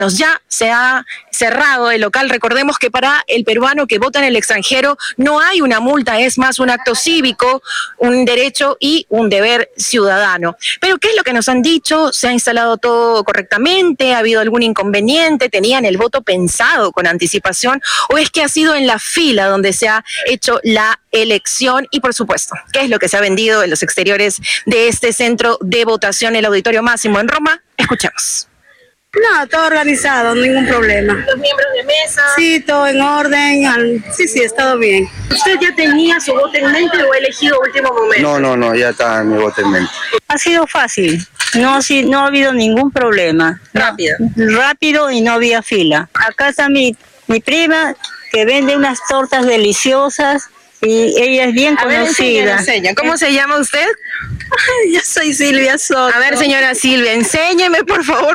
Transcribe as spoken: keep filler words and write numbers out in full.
Ya se ha cerrado el local. Recordemos que para el peruano que vota en el extranjero no hay una multa, es más un acto cívico, un derecho y un deber ciudadano. Pero ¿qué es lo que nos han dicho? ¿Se ha instalado todo correctamente? ¿Ha habido algún inconveniente? ¿Tenían el voto pensado con anticipación? ¿O es que ha sido en la fila donde se ha hecho la elección? Y por supuesto, ¿qué es lo que se ha vendido en los exteriores de este centro de votación, el Auditorio Máximo en Roma? Escuchemos. No, todo organizado, ningún problema. ¿Los miembros de mesa? Sí, todo en orden. Sí, sí, es todo bien. ¿Usted ya tenía su voto en mente o ha elegido último momento? No, no, no, ya está mi voto en mente. Ha sido fácil, no, sí, no ha habido ningún problema. Rápido. Rápido y no había fila. Acá está mi, mi prima que vende unas tortas deliciosas y ella es bien A ver, conocida. enseña, enseña. ¿Cómo se llama usted? Yo soy Silvia Soto. A ver, señora Silvia, enséñeme, por favor.